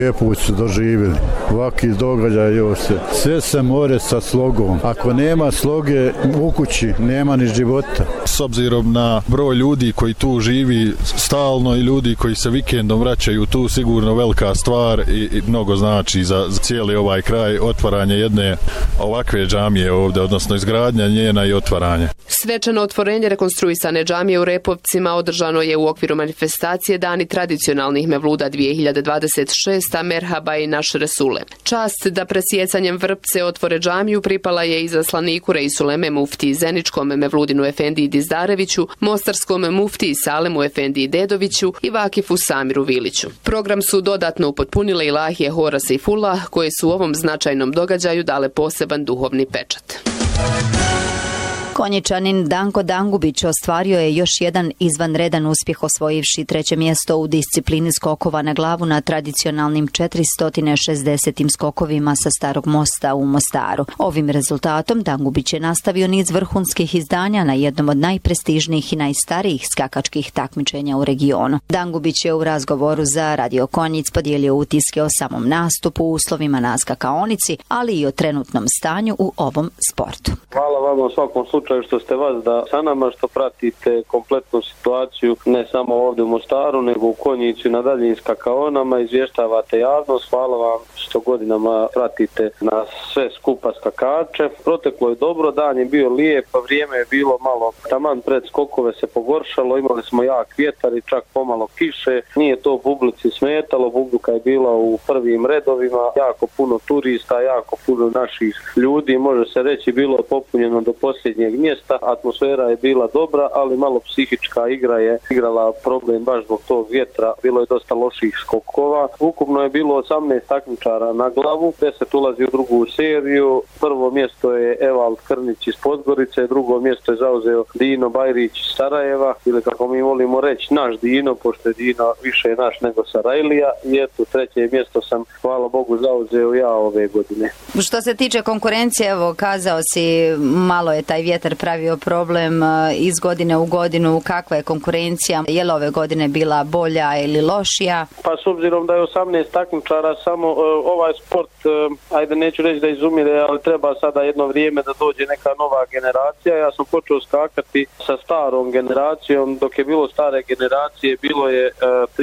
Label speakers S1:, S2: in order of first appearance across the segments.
S1: Lijepo su doživjeli. Ovaki događaj sve se more sa slogom. Ako nema sloge u kući, nema ni života.
S2: S obzirom na broj ljudi koji tu živi stalno i ljudi koji se vikendom vraćaju tu, sigurno velika stvar i mnogo znači za cijeli ovaj kraj otvaranje jedne ovakve džamije ovdje, odnosno izgradnja njena i otvaranje.
S3: Svečano otvorenje rekonstruisane džamije u Repovcima održano je u okviru manifestacije Dani tradicionalnih mevluda 2026. Merhaba i naš Resule. Čast da presjecanjem vrpce otvore džamiju pripala je izaslaniku Reisuleme muftiji Zeničkom mevludinu Efendiji Dizdareviću, mostarskom muftiji Salemu Efendiji Dedoviću i vakifu Samiru Viliću. Program su dodatno upotpunile ilahije Hora Sejfullah, koje su u ovom značajnom događaju dale poseban duhovni pečat.
S4: Konjičanin Danko Dangubić ostvario je još jedan izvanredan uspjeh osvojivši 3. mjesto u disciplini skokova na glavu na tradicionalnim 460 skokovima sa Starog mosta u Mostaru. Ovim rezultatom Dangubić je nastavio niz vrhunskih izdanja na jednom od najprestižnijih i najstarijih skakačkih takmičenja u regionu. Dangubić je u razgovoru za Radio Konjic podijelio utiske o samom nastupu, uslovima na skakaonici, ali i o trenutnom stanju u ovom sportu.
S5: Hvala vam u svakom slučaju što ste vas da sa nama, što pratite kompletnu situaciju ne samo ovdje u Mostaru, nego u Konjicu i na daljim skakaonama, izvještavate javnost. Hvala vam što godinama pratite nas sve skupa skakače. Proteklo je dobro, dan je bio lijep, vrijeme je bilo malo taman pred skokove se pogoršalo, imali smo jak vjetar i čak pomalo kiše. Nije to publici smetalo, publika je bila u prvim redovima, jako puno turista, jako puno naših ljudi, može se reći bilo popunjeno do posljednjeg mjesta. Atmosfera je bila dobra, ali malo psihička igra je igrala problem baš zbog tog vjetra. Bilo je dosta loših skokova. Ukupno je bilo 18 takmičara na glavu, 10 ulazi u drugu seriju. Prvo mjesto je Evald Krnić iz Podgorice, drugo mjesto je zauzeo Dino Bajrić iz Sarajeva, ili kako mi volimo reći naš Dino, pošto je Dino više naš nego Sarajlija. I eto, 3. mjesto sam, hvala Bogu, zauzeo ja ove godine.
S4: Što se tiče konkurencije, evo, kazao si, malo je taj vjetar pravio problem iz godine u godinu. Kakva je konkurencija? Je li ove godine bila bolja ili lošija?
S5: Pa s obzirom da je 18 takmičara, samo ovaj sport, ajde neću reći da izumire, ali treba sada jedno vrijeme da dođe neka nova generacija. Ja sam počeo skakati sa starom generacijom, dok je bilo stare generacije, bilo je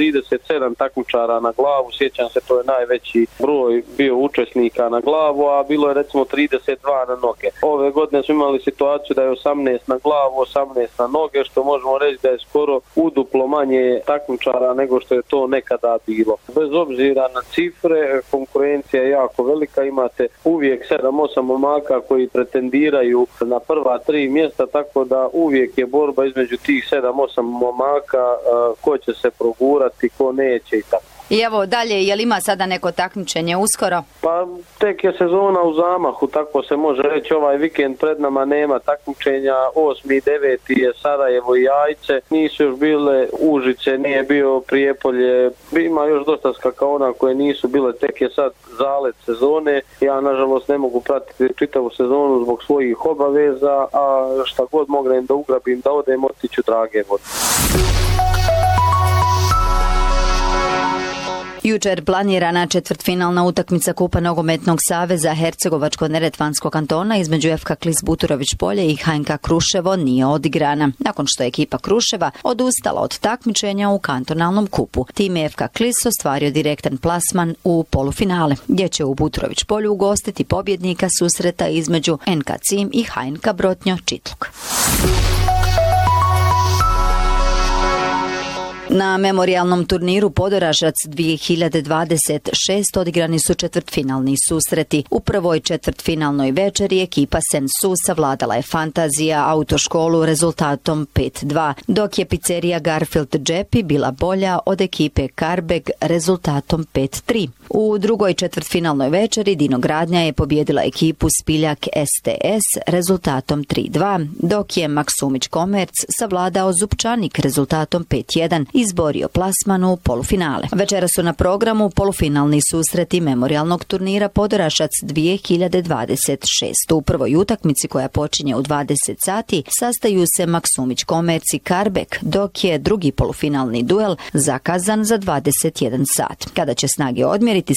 S5: 37 takmičara na glavu, sjećam se, to je najveći broj bio učesnika na glavu, a bilo je recimo 32 na noge. Ove godine smo imali situaciju da je 18 na glavu, 18 na noge, što možemo reći da je skoro uduplo manje takmičara nego što je to nekada bilo. Bez obzira na cifre, konkurencija je jako velika, imate uvijek 7-8 momaka koji pretendiraju na prva 3 mjesta, tako da uvijek je borba između tih 7-8 momaka, ko će se progurati, ko neće i tako.
S4: I evo dalje, je li ima sada neko takmičenje uskoro?
S5: Pa tek je sezona u zamahu, tako se može reći. Ovaj vikend pred nama nema takmičenja, 8. i 9. je Sarajevo i Jajce, nisu još bile Užice, nije bio Prijepolje, ima još dosta skakaona koje nisu bile, tek je sad zalet sezone. Ja nažalost ne mogu pratiti čitavu sezonu zbog svojih obaveza, a šta god mognem da ugrabim da odem, otiću drage vode.
S4: Jučer planirana četvrtfinalna utakmica Kupa nogometnog saveza Hercegovačko-neretvanskog kantona između FK Klis Buturović Polje i HNK Kruševo nije odigrana, nakon što je ekipa Kruševa odustala od takmičenja u kantonalnom kupu. Tim je FK Klis ostvario direktan plasman u polufinale, gdje će u Buturović Polju ugostiti pobjednika susreta između NK Cim i HNK Brotnjo Čitluk. Na memorijalnom turniru Podoražac 2026 odigrani su četvrtfinalni susreti. U prvoj četvrtfinalnoj večeri ekipa Sensu savladala je Fantazija autoškolu rezultatom 5-2, dok je pizzerija Garfield Džepi bila bolja od ekipe Karbeg rezultatom 5-3. U drugoj četvrtfinalnoj večeri Dinogradnja je pobjedila ekipu Spiljak STS rezultatom 3-2, dok je Maksumić Komerc savladao Zupčanik rezultatom 5-1 izborio plasman u polufinale. Večera su na programu polufinalni susreti memorijalnog turnira Podorašac 2026. U prvoj utakmici koja počinje u 20 sati sastaju se Maksumić Komerc i Karbek, dok je drugi polufinalni duel zakazan za 21 sat, kada će snage odmjeriti